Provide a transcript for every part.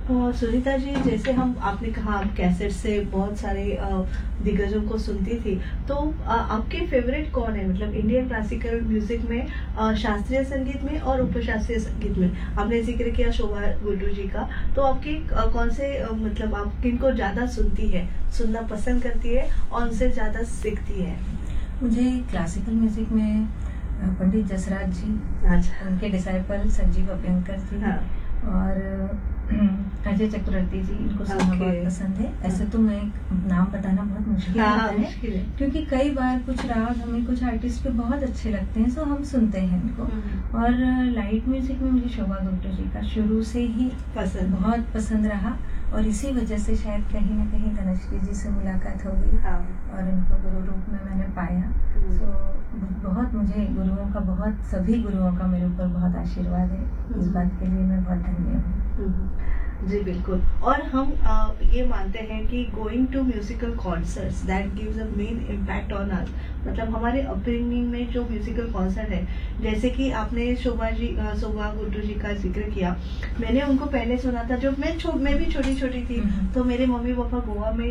सुनीता जी, जैसे हम आपने कहा आप कैसेट से बहुत सारे दिग्गजों को सुनती थी, तो आपके फेवरेट कौन है? मतलब इंडियन क्लासिकल म्यूजिक में, शास्त्रीय संगीत में और उपशास्त्रीय संगीत में। आपने जिक्र किया शोभा गुड्डू जी का, तो आपके कौन से मतलब आप किनको ज्यादा सुनती है, सुनना पसंद करती है और उनसे ज्यादा सीखती है? मुझे क्लासिकल म्यूजिक में पंडित जसराज जी, अच्छा। उनके डिसाइपल संजीव अभ्यंकर जी, हाँ। और अजय चक्रवर्ती जी, इनको सुनना बहुत पसंद है। ऐसे तो मैं नाम बताना बहुत मुश्किल होता है, क्योंकि कई बार कुछ राग हमें कुछ आर्टिस्ट के बहुत अच्छे लगते हैं, सो हम सुनते हैं इनको। और लाइट म्यूजिक में मुझे शोभा गुड्डू जी का शुरू से ही बहुत पसंद रहा, और इसी वजह से शायद कहीं न कहीं धनश्री जी से मुलाकात हो गई। हाँ। और इनको गुरु रूप में मैंने पाया। तो बहुत मुझे गुरुओं का, बहुत सभी गुरुओं का मेरे ऊपर बहुत आशीर्वाद है। इस बात के लिए मैं बहुत धन्य हूँ। जी बिल्कुल। और हम ये मानते हैं कि going to musical concerts that gives a main impact on us. मतलब हमारे अपब्रिंगिंग में जो म्यूजिकल कॉन्सर्ट है, जैसे कि आपने शोभा गुड्डू जी का जिक्र किया, मैंने उनको पहले सुना था जब मैं भी छोटी छोटी थी। तो मेरे मम्मी पापा गोवा में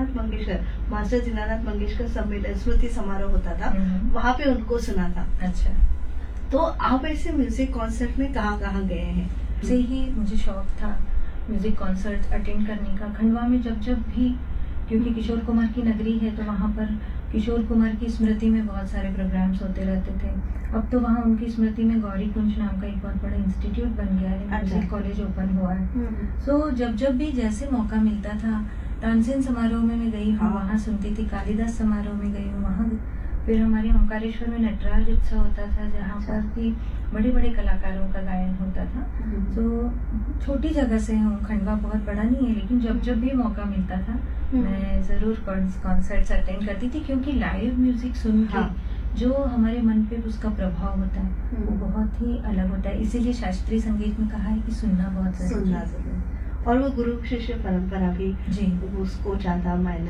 मास्टर दीनानाथ मंगेशकर सम्मेलन स्मृति समारोह होता था, वहाँ पे उनको सुना था। अच्छा। तो आप ऐसे म्यूजिक कॉन्सर्ट में कहाँ गए हैं? से ही मुझे शौक था म्यूजिक कॉन्सर्ट अटेंड करने का। खंडवा में जब भी, क्योंकि किशोर कुमार की नगरी है, तो वहाँ पर किशोर कुमार की स्मृति में बहुत सारे प्रोग्राम्स होते रहते थे। अब तो वहाँ उनकी स्मृति में गौरी कुंज नाम का एक बहुत बड़ा इंस्टीट्यूट बन गया है, म्यूजिक कॉलेज ओपन हुआ है। सो जब भी जैसे मौका मिलता था, तानसेन समारोह में मैं गई हूँ, वहाँ सुनती थी। कालिदास समारोह में गई हूँ, वहाँ। फिर हमारे ओंकारेश्वर में नटराज उत्सव होता था, जहाँ पर भी बड़े बड़े कलाकारों का गायन होता था। तो छोटी जगह से हूँ, खंडवा बहुत बड़ा नहीं है, लेकिन जब भी मौका मिलता था मैं जरूर कॉन्सर्ट्स अटेंड करती थी, क्योंकि लाइव म्यूजिक सुन के जो हमारे मन पे उसका प्रभाव होता है वो बहुत ही अलग होता है। इसीलिए शास्त्रीय संगीत में कहा है कि सुनना बहुत जरूरी है। और वो गुरु शिष्य परंपरा भी जी उसको ज्यादा मायने